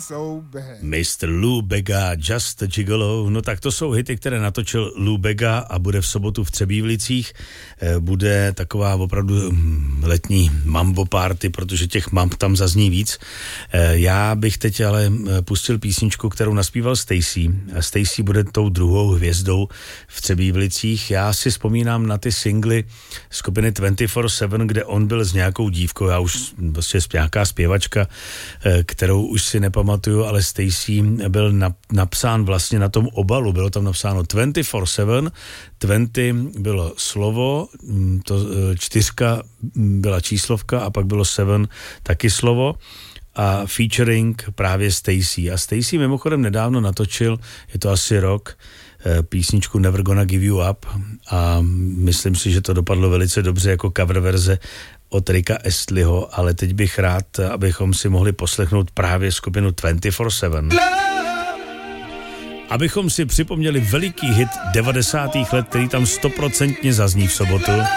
Mr. Lou Bega, Just a Gigolo. No tak to jsou hity, které natočil Lou Bega a bude v sobotu v Třebívlicích. Bude taková opravdu letní mambo party, protože těch mamb tam zazní víc. Já bych teď ale pustil písničku, kterou naspíval Stacy. Stacy bude tou druhou hvězdou v Třebívlicích. Já si vzpomínám na ty singly skupiny 24/7, kde on byl s nějakou dívkou, já už vlastně nějaká zpěvačka, kterou už si nepamatuju, ale Stacy byl napsán vlastně na tom obalu, bylo tam napsáno 24/7, 20 bylo slovo, to 4 byla číslovka a pak bylo 7 taky slovo a featuring právě Stacy. A Stacy mimochodem nedávno natočil, je to asi rok, písničku Never Gonna Give You Up a myslím si, že to dopadlo velice dobře jako cover verze od Ricka Astleyho, ale teď bych rád, abychom si mohli poslechnout právě skupinu 24/7. Abychom si připomněli veliký hit 90. let, který tam 100% zazní v sobotu.